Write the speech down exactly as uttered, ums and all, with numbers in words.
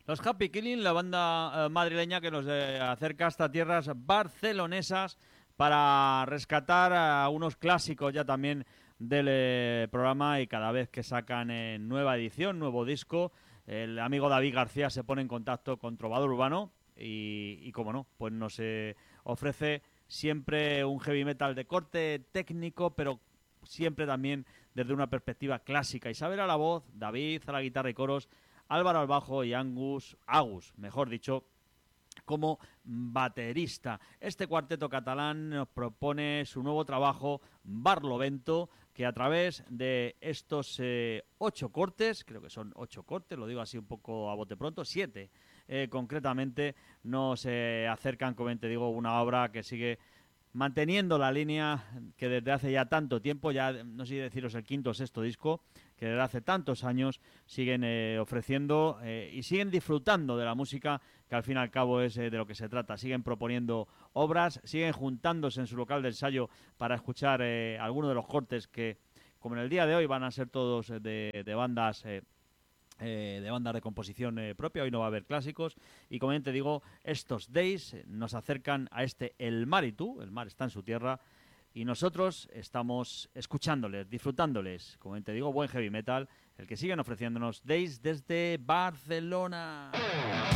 Los Happy Killing, la banda eh, madrileña que nos eh, acerca hasta tierras barcelonesas para rescatar a unos clásicos ya también del eh, programa, y cada vez que sacan eh, nueva edición, nuevo disco, el amigo David García se pone en contacto con Trovador Urbano y, y como no, pues nos eh, ofrece siempre un heavy metal de corte técnico, pero siempre también desde una perspectiva clásica. Isabel a la voz, David a la guitarra y coros, Álvaro al bajo y Angus, Agus, mejor dicho, como baterista. Este cuarteto catalán nos propone su nuevo trabajo, Barlovento, que a través de estos eh, ocho cortes, creo que son ocho cortes, lo digo así un poco a bote pronto, siete eh, concretamente, nos eh, acercan, como te digo, una obra que sigue manteniendo la línea que desde hace ya tanto tiempo, ya no sé si deciros el quinto o sexto disco, que desde hace tantos años siguen eh, ofreciendo eh, y siguen disfrutando de la música, que al fin y al cabo es eh, de lo que se trata. Siguen proponiendo obras, siguen juntándose en su local de ensayo para escuchar eh, algunos de los cortes que, como en el día de hoy, van a ser todos de, de bandas... Eh, Eh, de bandas de composición eh, propia. Hoy no va a haber clásicos, y como bien te digo, estos Days eh, nos acercan a este El Mar y tú, el mar está en su tierra y nosotros estamos escuchándoles, disfrutándoles, como bien te digo, buen heavy metal, el que siguen ofreciéndonos Days desde Barcelona.